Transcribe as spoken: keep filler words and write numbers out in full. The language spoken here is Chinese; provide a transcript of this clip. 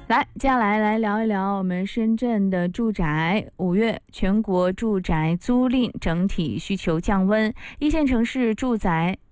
来，接下来来聊一聊我们深圳的住宅。五月全国住宅租赁整体需求降温，一线城市住宅